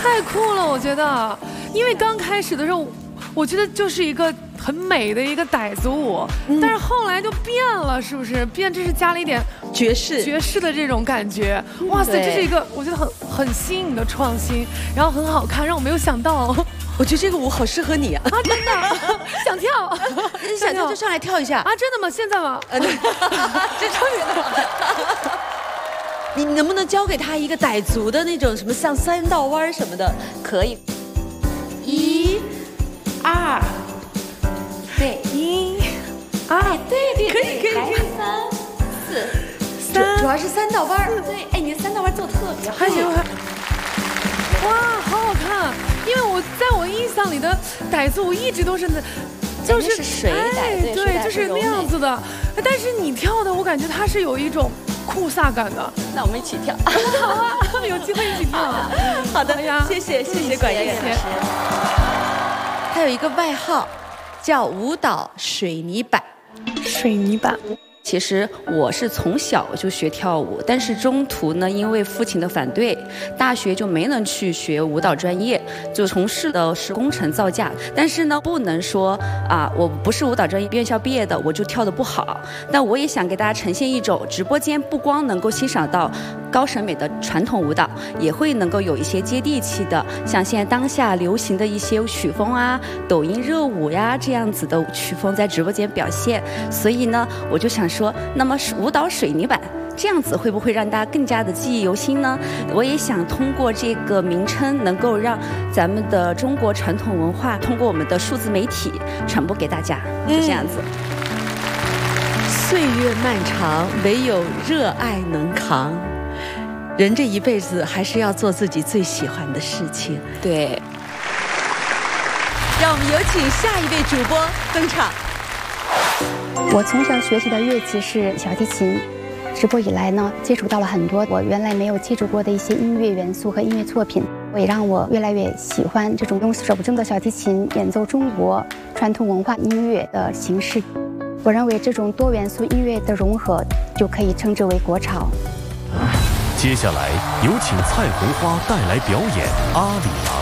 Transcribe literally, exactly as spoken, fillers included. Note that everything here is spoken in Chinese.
太酷了，我觉得，因为刚开始的时候，我觉得就是一个很美的一个傣族舞，嗯、但是后来就变了，是不是？变这是加了一点爵士爵士的这种感觉。哇塞，这是一个我觉得很很新颖的创新，然后很好看，让我没有想到。 我觉得这个舞好适合你啊！ 啊，真的想跳， 你想跳就上来跳一下啊！真的吗？现在吗？呃，这终于了。 你能不能教给他一个傣族的那种什么像三道弯什么的？可以。一、二，对，一、二，对对， 可以可以可以。 三、四，三，主要是三道弯。对，哎，你的三道弯做特别好。 还行还。哇，好好看！因为我在我印象里的傣族舞一直都是那， 就是水傣， 对，就是那样子的。但是你跳的，我感觉它是有一种酷飒感的。 那我们一起跳， 好啊，有机会一起跳。 好的呀，谢谢谢谢管乐老师。他有一个外号，叫舞蹈水泥板。 水泥板。 其实我是从小就学跳舞，但是中途呢，因为父亲的反对，大学就没能去学舞蹈专业，就从事的是工程造价。但是呢，不能说啊，我不是舞蹈专业院校毕业的，我就跳得不好。但我也想给大家呈现一种直播间不光能够欣赏到高审美的传统舞蹈，也会能够有一些接地气的，像现在当下流行的一些曲风啊、抖音热舞呀这样子的曲风在直播间表现。所以呢，我就想说，那么舞蹈水泥板这样子会不会让大家更加的记忆犹新呢？我也想通过这个名称，能够让咱们的中国传统文化通过我们的数字媒体传播给大家，就这样子。 嗯、岁月漫长，唯有热爱能扛。人这一辈子还是要做自己最喜欢的事情。 对。 让我们有请下一位主播登场。 我从小学习的乐器是小提琴，直播以来呢，接触到了很多我原来没有接触过的一些音乐元素和音乐作品，也让我越来越喜欢这种用手中的小提琴演奏中国传统文化音乐的形式。我认为这种多元素音乐的融合就可以称之为国潮。 接下来有请蔡红花带来表演《阿里郎》。